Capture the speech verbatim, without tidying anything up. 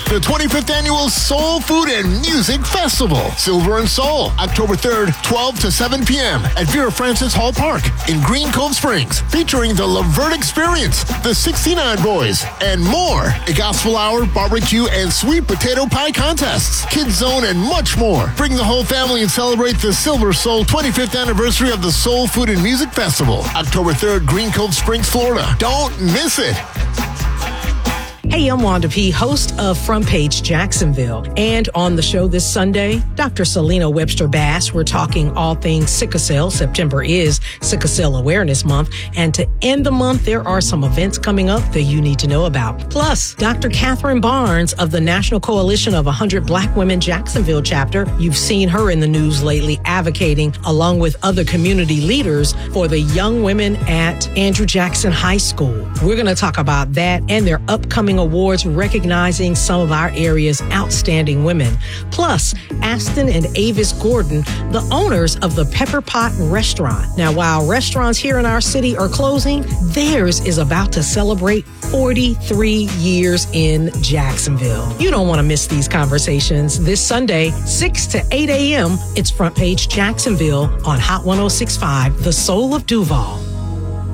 the twenty-fifth Annual Soul Food and Music Festival. Silver and Soul, October third, twelve to seven p.m. at Vera Francis Hall Park in Green Cove Springs, featuring the Laverne Experience, the sixty-nine Boys, and more. A gospel hour, barbecue, and sweet potato pie contests, Kids Zone, and much more. Bring the whole family and celebrate the Silver Soul twenty-fifth anniversary of the Soul Food and Music Festival, October third, Green Cove Springs, Florida. Don't miss it. Hey, I'm Wanda P., host of Front Page Jacksonville. And on the show this Sunday, Doctor Selena Webster Bass. We're talking all things sickle cell. September is Sickle Cell Awareness Month. And to end the month, there are some events coming up that you need to know about. Plus, Doctor Catherine Barnes of the National Coalition of one hundred Black Women Jacksonville chapter. You've seen her in the news lately advocating, along with other community leaders, for the young women at Andrew Jackson High School. We're going to talk about that and their upcoming awards recognizing some of our area's outstanding women. Plus, Aston and Avis Gordon, the owners of the Pepper Pot Restaurant. Now, while restaurants here in our city are closing, theirs is about to celebrate forty-three years in Jacksonville. You don't want to miss these conversations. This Sunday, six to eight a.m., it's Front Page Jacksonville on Hot one oh six point five, The Soul of Duval.